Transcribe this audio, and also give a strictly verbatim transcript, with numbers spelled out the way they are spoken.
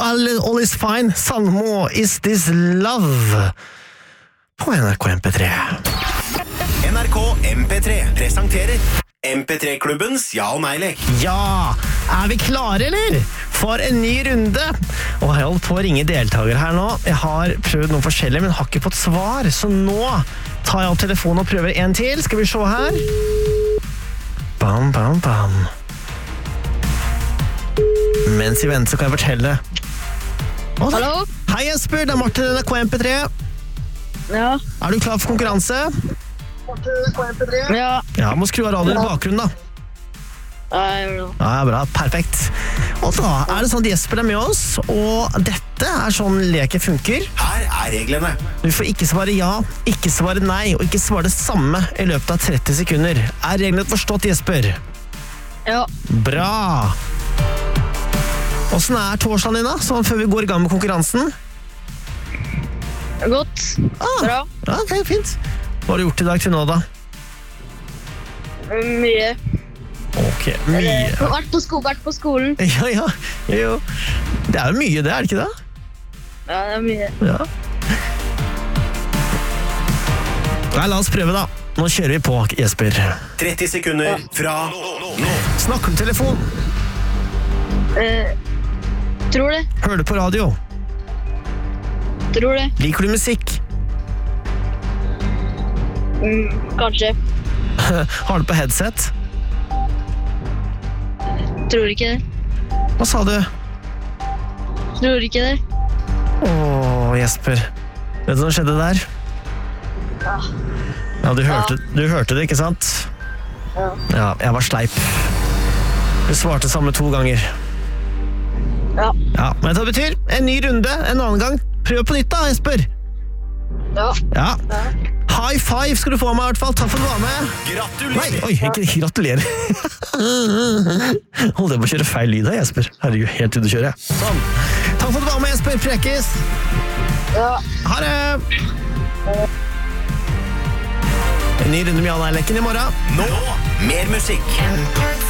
All, all is fine. Salmo, is this love? På N R K M P tre. N R K M P tre presenterer M P tre-klubbens ja og nei-lek. Ja, er vi klare, eller? For en ny runde. Og jeg har holdt på å ringe deltakere her nå. Jeg har prøvd noe forskjellig, men har ikke fått svar. Så nå tar jeg opp telefonen og prøver en til. Skal vi se her? Bam, bam, bam. Mens vi venter, så kan jeg fortelle. Å, Hallo? Hei Jesper, det er Martin N R K M P tre. Ja. Er du klar for konkurranse? Ja. Ja, må skru av radioen i bakgrunnen da. Ja, jeg gjør det. Ja, bra, perfekt. Og da er det sånn at Jesper er med oss, og dette er sånn leken funker. Her er reglene. Du får ikke svare ja, ikke svare nei, og ikke svare det samme i løpet av tretti sekunder. Er reglene forstått, Jesper? Ja. Bra! Hvordan er torsdagen din da, sånn før vi går i gang med konkurransen? Godt. Ah, Bra. Ja, ok, fint. Hva har du gjort i dag til nå da? Mye. Ok, mye. Vært på, sko vært på skolen. Ja, ja, jo, jo. Det er jo mye det, er det ikke det? Ja, det er mye. Ja. Nei, la oss prøve da. Nå kjører vi på, Jesper. tretti sekunder fra nå. Snakk om telefon. Eh, tror det. Hører du på radio? Tror det. Liker du musikk? Mm, kanskje. Har du på headset? Tror ikke det. Hva sa du? Tror ikke det. Åh, Jesper. Vet du hva skjedde der? Ja. Ja, du hørte, du hørte det, ikke sant? Ja. Ja, jeg var sleip. Du svarte samme to ganger. Ja. Ja, men det betyr en ny runde, en annen gang. Prøv på nytt da, Jesper. Ja. Ja. High five skal du få meg i hvert fall. Takk for at du var med. Gratulerer. Nei, oi, ikke gratulerer. Hold det på å kjøre feil lyd her, Jesper. Herregud, helt til du kjører. Sånn. Takk for at du var med, Jesper. Prekes. Ja. Ha det. En ny runde med Jan Eileken i morgen. Nå, mer musikk.